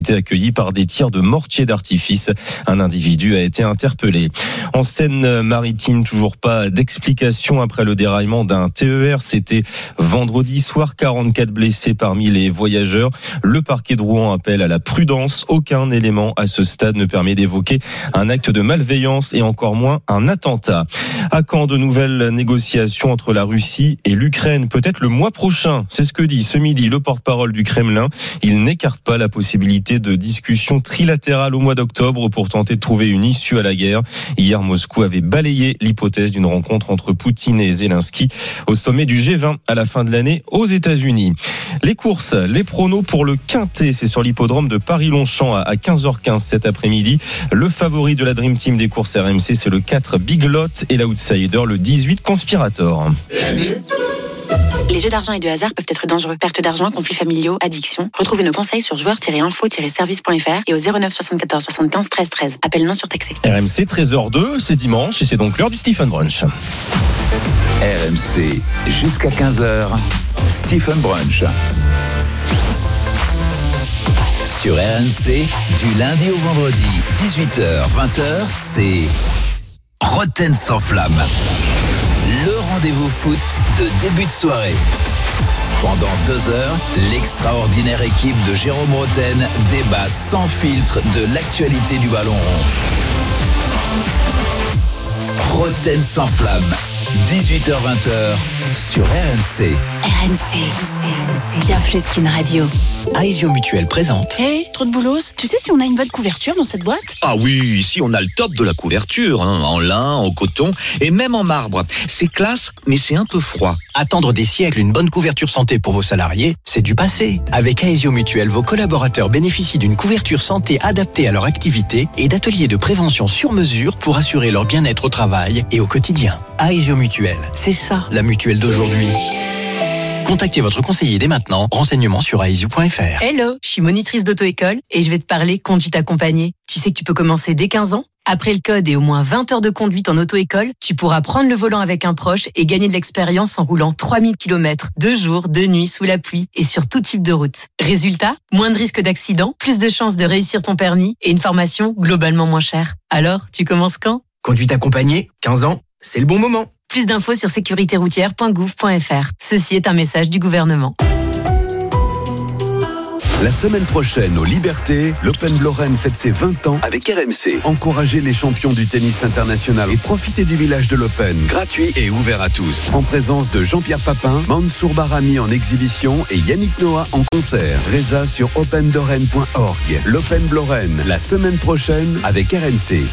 été accueilli par des tirs de mortier d'artifice. Un individu a été interpellé. En Seine-Maritime, toujours pas d'explication après le déraillement d'un TER. C'était vendredi soir, 44 blessés parmi les voyageurs. Le parquet de Rouen appelle à la prudence. Aucun élément à ce stade ne permet d'évoquer un acte de malveillance et encore moins un attentat. À quand de nouvelles négociations entre la Russie et l'Ukraine? Peut-être le mois prochain. C'est ce que dit ce midi le porte-parole du Kremlin. Il n'écarte pas la possibilité de discussion trilatérale au mois d'octobre pour tenter de trouver une issue à la guerre. Hier, Moscou avait balayé l'hypothèse d'une rencontre entre Poutine et Zelensky au sommet du G20 à la fin de l'année aux États-Unis. Les courses, les pronos pour le Quintet, c'est sur l'hippodrome de Paris-Longchamp à 15h15 cet après-midi. Le favori de la Dream Team des courses RMC, c'est le 4 Big Lot et l'outsider, le 18 Conspirator. Les jeux d'argent et de hasard peuvent être dangereux. Perte d'argent, conflits familiaux, addiction. Retrouvez nos conseils sur joueurs-info-service.fr et au 09 74 75 13 13. Appel non surtaxé. RMC 13h02, c'est dimanche et c'est donc l'heure du Stephen Brunch. RMC jusqu'à 15h, Stephen Brunch. Sur RMC, du lundi au vendredi, 18h, 20h, c'est Roten sans flamme. Le rendez-vous foot de début de soirée. Pendant 2 heures, l'extraordinaire équipe de Jérôme Roten débat sans filtre de l'actualité du ballon rond. Roten sans flamme, 18h-20h sur RMC. RMC, bien plus qu'une radio. Aesio Mutuel présente. Hey, trop de boulot. Tu sais si on a une bonne couverture dans cette boîte? Ah oui, ici on a le top de la couverture, en lin, en coton et même en marbre. C'est classe, mais c'est un peu froid. Attendre des siècles une bonne couverture santé pour vos salariés, c'est du passé. Avec Aesio Mutuel, vos collaborateurs bénéficient d'une couverture santé adaptée à leur activité et d'ateliers de prévention sur mesure pour assurer leur bien-être au travail et au quotidien. Aesio Mutuel, c'est ça la mutuelle d'aujourd'hui. Contactez votre conseiller dès maintenant. Renseignements sur aesio.fr. Hello, je suis monitrice d'auto-école et je vais te parler conduite accompagnée. Tu sais que tu peux commencer dès 15 ans. Après le code et au moins 20 heures de conduite en auto-école, tu pourras prendre le volant avec un proche et gagner de l'expérience en roulant 3000 km, 2 jours, 2 nuits, sous la pluie et sur tout type de route. Résultat, moins de risques d'accident, plus de chances de réussir ton permis et une formation globalement moins chère. Alors, tu commences quand? Conduite accompagnée, 15 ans, c'est le bon moment. Plus d'infos sur sécuritéroutière.gouv.fr. Ceci est un message du gouvernement. La semaine prochaine, aux Libertés, l'Open de Lorraine fête ses 20 ans avec RMC. Encouragez les champions du tennis international et profitez du village de l'Open. Gratuit et ouvert à tous. En présence de Jean-Pierre Papin, Mansour Barami en exhibition et Yannick Noah en concert. Résa sur opendorraine.org. L'Open de Lorraine, la semaine prochaine avec RMC.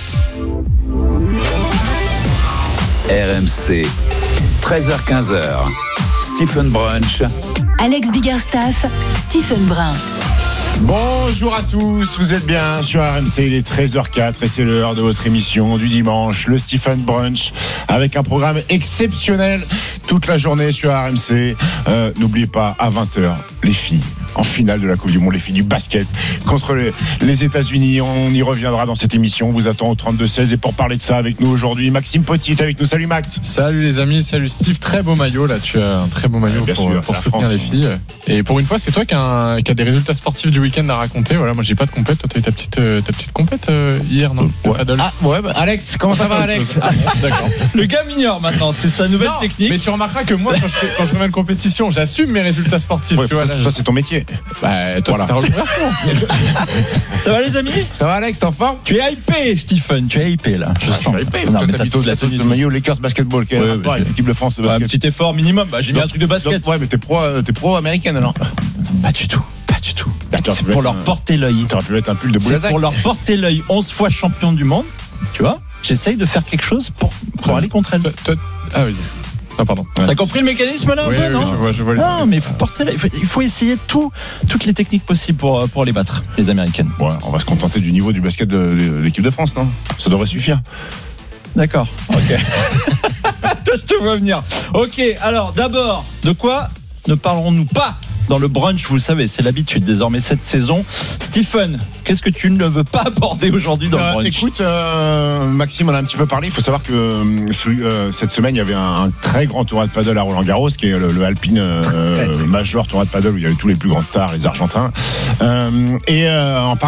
RMC, 13h-15h, Stephen Brunch. Alex Biggerstaff, Stephen Brun. Bonjour à tous, vous êtes bien sur RMC, il est 13h04 et c'est l'heure de votre émission du dimanche, le Stephen Brunch, avec un programme exceptionnel toute la journée sur RMC. N'oubliez pas, à 20h, les filles en finale de la Coupe du Monde, les filles du basket contre les États-Unis. On y reviendra dans cette émission. On vous attend au 32-16 et pour parler de ça avec nous aujourd'hui, Maxime Petit est avec nous. Salut Max. Salut les amis, salut Steve. Très beau maillot là, tu as un très beau maillot pour soutenir les filles. Et pour une fois, c'est toi qui a des résultats sportifs du week-end à raconter. Voilà, moi j'ai pas de compète. Toi, t'as eu ta petite compète hier, non? Ouais. Alex, comment ça va Alex? D'accord. Le gars mineur maintenant, c'est sa nouvelle technique. Mais tu remarqueras que moi, quand je fais une compétition, j'assume mes résultats sportifs. Ouais, tu vois, ça c'est ton métier. Bah, toi, c'est ta reconversion. Ça va les amis? Ça va Alex, t'es en forme? Tu es hypé Stephen, tu es hypé là. Je suis hypé. Non, mais t'as plutôt de la tenue de maillot Lakers basketball, l'équipe de France de basket. Un petit effort minimum, j'ai mis un truc de basket. Ouais, mais t'es pro américaine alors? Pas du tout. C'est pour leur porter l'œil. T'aurais pu mettre un pull de Boulazac. C'est pour leur porter l'œil. 11 fois champion du monde, tu vois. J'essaye de faire quelque chose pour aller contre elle. Ah oui. Ah pardon. T'as compris le mécanisme là? Oui, non, je vois les non, mais il faut porter l'œil. Il faut essayer toutes les techniques possibles pour les battre, les Américaines. Ouais, on va se contenter du niveau du basket de l'équipe de France, non? Ça devrait suffire. D'accord. Ok. Je te vois venir. Ok. Alors d'abord, de quoi ne parlerons-nous pas dans le brunch, vous le savez, c'est l'habitude désormais cette saison. Stephen, qu'est-ce que tu ne veux pas aborder aujourd'hui dans le brunch? Écoute, Maxime, on a un petit peu parlé. Il faut savoir que cette semaine, il y avait un très grand tournoi de paddle à Roland-Garros, qui est le Alpine Major tournoi de paddle où il y avait tous les plus grandes stars, les Argentins. En